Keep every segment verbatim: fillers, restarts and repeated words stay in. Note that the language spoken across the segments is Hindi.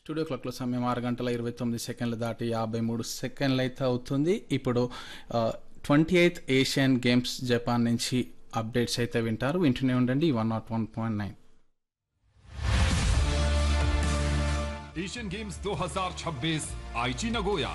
స్టూడియో క్లాక్‌లో సమయం ఆరు గంటల ఇరవై తొమ్మిది సెకండ్లు దాటి యాభై మూడు సెకండ్లయితే అవుతుంది. ఇప్పుడు ఆహ్, ఇరవై ఎనిమిది ఏషియన్ గేమ్స్ జపాన్ నుంచి అప్డేట్స్ అయితే వింటారు. వింటూనే ఉండండి one not one point nine. Asian games दो हज़ार छब्बीस आईची Nagoya.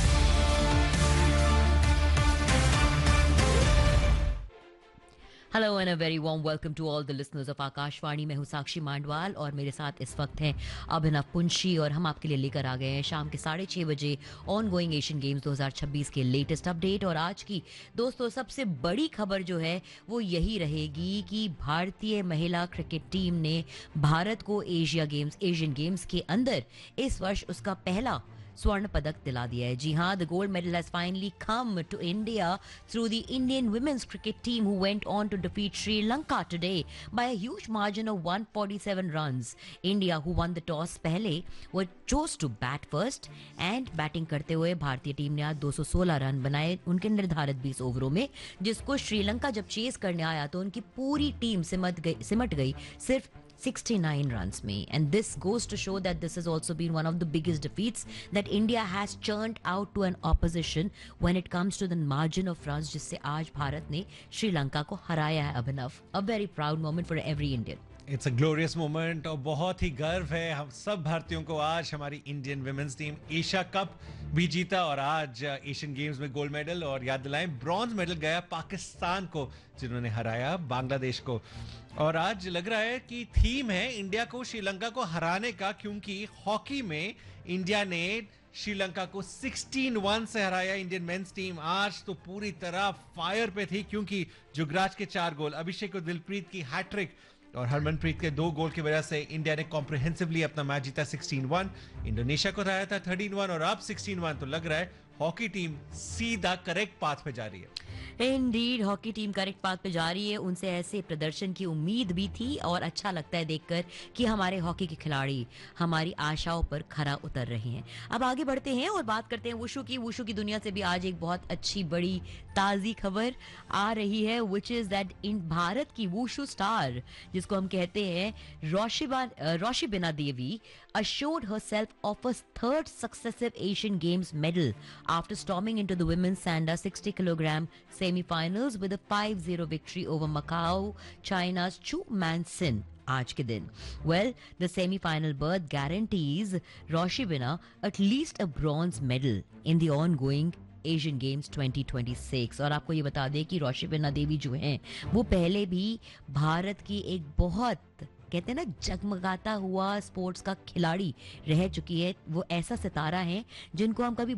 Hello and a very warm welcome to all the listeners of Akashvani. मैं हूं साक्षी मांडवाल और मेरे साथ इस वक्त हैं अभिनव पुंशी और हम आपके लिए लेकर आ गए हैं शाम के साढ़े छः बजे ऑन गोइंग एशियन गेम्स दो हज़ार छब्बीस के लेटेस्ट अपडेट। और आज की दोस्तों सबसे बड़ी खबर जो है वो यही रहेगी कि भारतीय महिला क्रिकेट टीम ने भारत को एशिया गेम्स एशियन गेम्स के अंदर इस वर्ष उसका पहला स्वर्ण पदक दिला दिया है। जी हाँ, the gold medal has finally come to India through the Indian women's cricket team who went on to defeat Sri Lanka today bye a huge margin of one forty-seven runs. India who one the toss पहले वो chose to bat first and batting करते हुए भारतीय टीम ने आज दो सौ सोलह रन बनाए उनके निर्धारित बीस ओवरों में, जिसको श्रीलंका जब चेस करने आया तो उनकी पूरी टीम सिमट गई सिमट गई सिर्फ sixty-nine runs में। And this goes to show that this has also been one of the biggest defeats that India has churned out to an opposition when it comes to the margin of runs, जिससे आज भारत ने श्रीलंका को हराया है। अभिनव, a very proud moment for every Indian. It's a glorious moment और बहुत ही गर्व है हम सब भारतीयों को। आज हमारी Indian women's team Asia cup भी जीता और आज एशियन गेम्स में गोल्ड मेडल और याद दिलाएं ब्रॉन्ज मेडल गया पाकिस्तान को, जिन्होंने हराया बांग्लादेश को। और आज लग रहा है कि थीम है इंडिया को श्रीलंका को हराने का, क्योंकि हॉकी में इंडिया ने श्रीलंका को सोलह वन से हराया। इंडियन मेंस टीम आज तो पूरी तरह फायर पे थी, क्योंकि जुगराज के चार गोल, अभिषेक और दिलप्रीत की हैट्रिक और हरमनप्रीत के दो गोल की वजह से इंडिया ने कॉम्प्रिहेंसिवली अपना मैच जीता सोलह वन। इंडोनेशिया को हराया था तेरह वन और अब सोलह वन। तो लग रहा है हॉकी टीम सीधा करेक्ट पाथ पे जा रही है। Indeed hockey team correct path पे जा रही है। उनसे ऐसे प्रदर्शन की उम्मीद भी थी और अच्छा लगता है देखकर कि हमारे हॉकी के खिलाड़ी हमारी आशाओं पर खरा उतर रहे हैं। अब आगे बढ़ते हैं और बात करते हैं वुशु की। वुशु की दुनिया से भी आज एक बहुत अच्छी बड़ी ताज़ी खबर आ रही है, which is that in Bharat की वुशु स्टार जिसको हम कहते हैं रोशिबा रोशिबिना देवी assured herself of a third successive Asian Games medal after storming into the women's Sanda sixty kilogram semi-finals with a five zero victory over Macau, China's Chu Man-sin आज के दिन। Well, the semi-final berth guarantees Roshibina at least a bronze medal in the ongoing Asian games twenty twenty-six। और आपको ये बता दें कि रोशिबिना देवी जो हैं वो पहले भी भारत की एक बहुत कहते हैं ना जगमगाता हुआ स्पोर्ट्स का खिलाड़ी रह चुकी है। वो ऐसा सितारा है जिनको हम कभी